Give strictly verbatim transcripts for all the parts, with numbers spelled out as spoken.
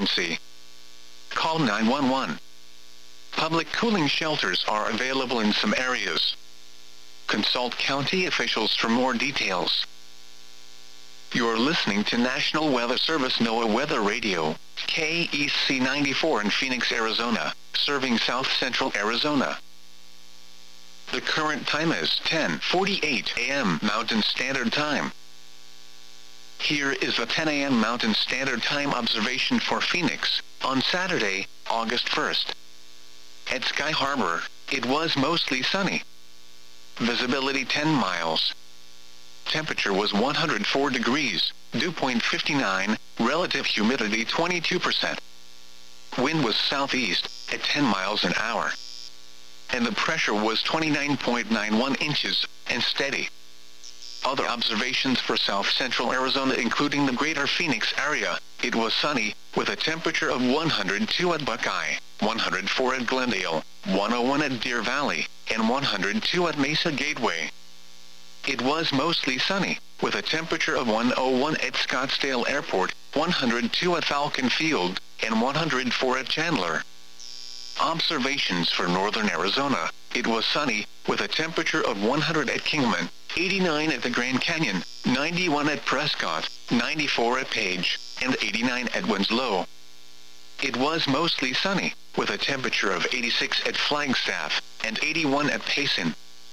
emergency, call nine one one. Public cooling shelters are available in some areas. Consult county officials for more details. You're listening to National Weather Service NOAA Weather Radio, K E C ninety-four in Phoenix, Arizona, serving south central Arizona. The current time is ten forty-eight a m Mountain Standard Time. Here is the ten a m Mountain Standard Time observation for Phoenix, on Saturday, August first. At Sky Harbor, it was mostly sunny. Visibility ten miles. Temperature was one hundred four degrees, dew point fifty-nine, relative humidity twenty-two percent. Wind was southeast, at ten miles an hour. And the pressure was twenty-nine point nine one inches, and steady. Other observations for south central Arizona including the greater Phoenix area, it was sunny, with a temperature of one hundred two at Buckeye, one hundred four at Glendale, one oh one at Deer Valley, and one hundred two at Mesa Gateway. It was mostly sunny, with a temperature of one oh one at Scottsdale Airport, one hundred two at Falcon Field, and one hundred four at Chandler. Observations for northern Arizona, it was sunny, with a temperature of one hundred at Kingman, eighty-nine at the Grand Canyon, ninety-one at Prescott, ninety-four at Page, and eighty-nine at Winslow. It was mostly sunny, with a temperature of eighty-six at Flagstaff, and eighty-one at Payson.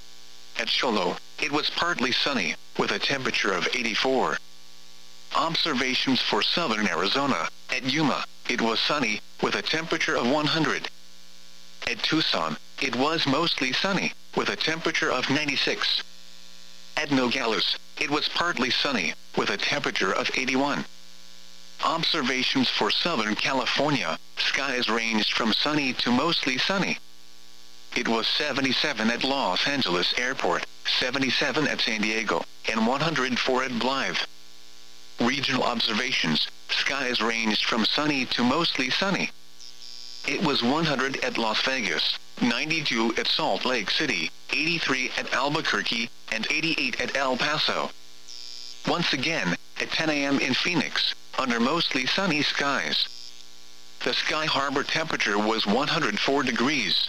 At Shoalo, it was partly sunny, with a temperature of eighty-four. Observations for southern Arizona, at Yuma, it was sunny, with a temperature of one hundred. At Tucson, it was mostly sunny, with a temperature of ninety-six. At Nogales, it was partly sunny, with a temperature of eighty-one. Observations for Southern California, skies ranged from sunny to mostly sunny. It was seventy-seven at Los Angeles Airport, seventy-seven at San Diego, and one hundred four at Blythe. Regional observations, skies ranged from sunny to mostly sunny. It was one hundred at Las Vegas, ninety-two at Salt Lake City, eighty-three at Albuquerque, and eighty-eight at El Paso. Once again, at ten a m in Phoenix, under mostly sunny skies. The Sky Harbor temperature was one hundred four degrees.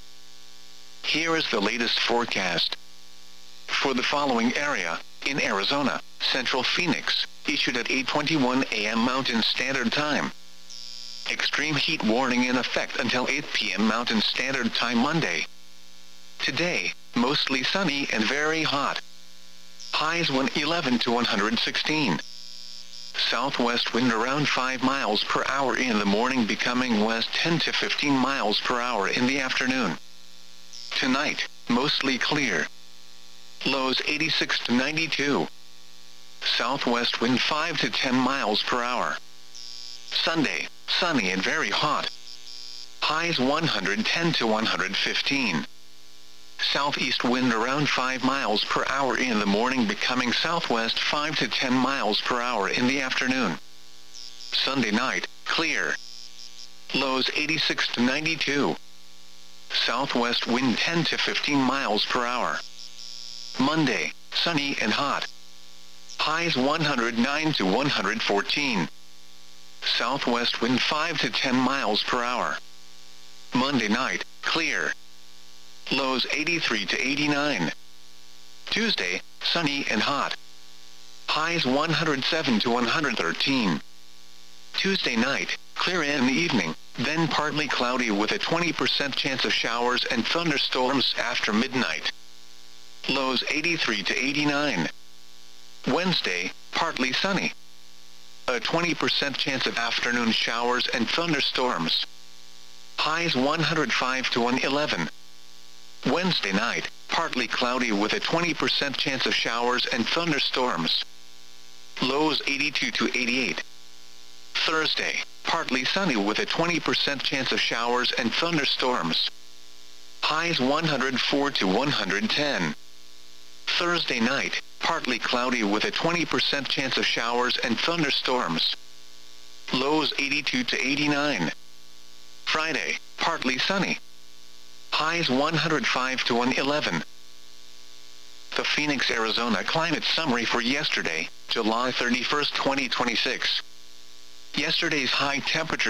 Here is the latest forecast. For the following area, in Arizona, Central Phoenix, issued at eight twenty-one a m Mountain Standard Time. Extreme heat warning in effect until eight p m Mountain Standard Time Monday. Today, mostly sunny and very hot. Highs one eleven to one hundred sixteen. Southwest wind around five miles per hour in the morning, becoming west ten to fifteen miles per hour in the afternoon. Tonight, mostly clear. Lows eighty-six to ninety-two. Southwest wind five to ten miles per hour. Sunday, sunny and very hot. Highs one hundred ten to one hundred fifteen. Southeast wind around five miles per hour in the morning, becoming southwest five to ten miles per hour in the afternoon. Sunday night, clear. Lows eighty-six to ninety-two. Southwest wind ten to fifteen miles per hour. Monday, sunny and hot. Highs one hundred nine to one hundred fourteen. Southwest wind five to ten miles per hour. Monday night, clear. Lows eighty-three to eighty-nine. Tuesday, sunny and hot. Highs one hundred seven to one hundred thirteen. Tuesday night, clear in the evening, then partly cloudy with a twenty percent chance of showers and thunderstorms after midnight. Lows eighty-three to eighty-nine. Wednesday, partly sunny. A twenty percent chance of afternoon showers and thunderstorms. Highs one hundred five to one hundred eleven. Wednesday night, partly cloudy with a twenty percent chance of showers and thunderstorms. Lows eighty-two to eighty-eight. Thursday, partly sunny with a twenty percent chance of showers and thunderstorms. Highs one hundred four to one hundred ten. Thursday night, partly cloudy with a twenty percent chance of showers and thunderstorms. Lows eighty-two to eighty-nine. Friday, partly sunny. Highs one hundred five to one hundred eleven. The Phoenix, Arizona climate summary for yesterday, July thirty-first, twenty twenty-six. Yesterday's high temperature